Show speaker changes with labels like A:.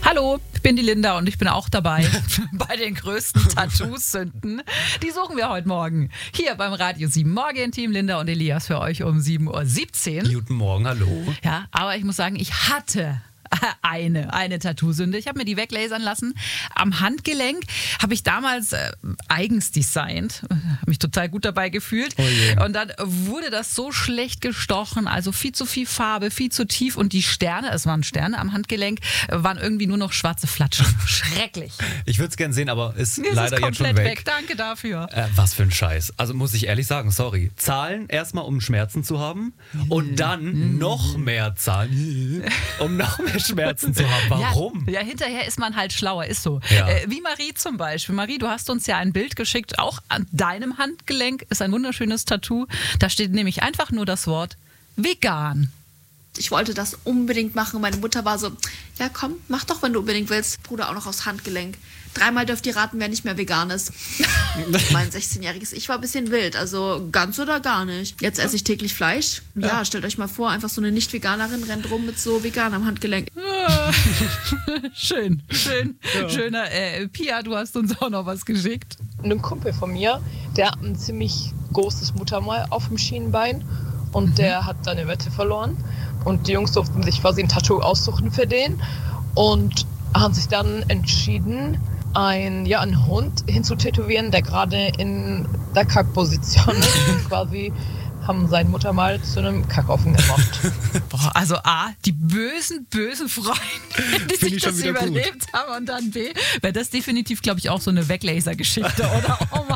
A: Hallo, ich bin die Linda und ich bin auch dabei bei den größten Tattoo-Sünden. Die suchen wir heute Morgen hier beim Radio 7 Morgen. Team Linda und Elias für euch um 7:17 Uhr.
B: Guten Morgen, hallo.
A: Ja, aber ich muss sagen, ich hatte eine Tattoo-Sünde. Ich habe mir die weglasern lassen. Am Handgelenk habe ich damals eigens designt. Habe mich total gut dabei gefühlt.
B: Oh je.
A: Und dann wurde das so schlecht gestochen. Also viel zu viel Farbe, viel zu tief. Und die Sterne, es waren Sterne am Handgelenk, waren irgendwie nur noch schwarze Flatschen. Schrecklich.
B: Ich würde es gerne sehen, aber ist
A: Mir
B: leider
A: ist
B: jetzt schon
A: komplett
B: weg.
A: Danke dafür.
B: Was für ein Scheiß. Also muss ich ehrlich sagen, sorry. Zahlen erstmal, um Schmerzen zu haben und dann noch mehr zahlen, um noch mehr Schmerzen zu haben. Warum?
A: Ja, hinterher ist man halt schlauer, ist so.
B: Ja.
A: Wie Marie zum Beispiel. Marie, du hast uns ja ein Bild geschickt, auch an deinem Handgelenk ist ein wunderschönes Tattoo. Da steht nämlich einfach nur das Wort vegan.
C: Ich wollte das unbedingt machen. Meine Mutter war so, ja komm, mach doch, wenn du unbedingt willst. Bruder auch noch aufs Handgelenk. 3-mal dürft ihr raten, wer nicht mehr vegan ist. Mein 16-jähriges Ich war ein bisschen wild, also ganz oder gar nicht. Jetzt esse ich täglich Fleisch. Ja, stellt euch mal vor, einfach so eine Nicht-Veganerin rennt rum mit so vegan am Handgelenk.
A: Schön. Schöner. Pia, du hast uns auch noch was geschickt.
D: Ein Kumpel von mir, der hat ein ziemlich großes Muttermal auf dem Schienbein und der hat seine Wette verloren. Und die Jungs durften sich quasi ein Tattoo aussuchen für den und haben sich dann entschieden, einen Hund hinzutätowieren, der gerade in der Kackposition ist und quasi haben sein Muttermal zu einem Kackofen gemacht.
A: Boah, also A, die bösen Freunde, die
B: Find
A: sich
B: ich schon
A: das
B: wieder gut.
A: überlebt haben und dann B, wäre das definitiv, glaube ich, auch so eine Weglaser-Geschichte, oder? Oh Mann.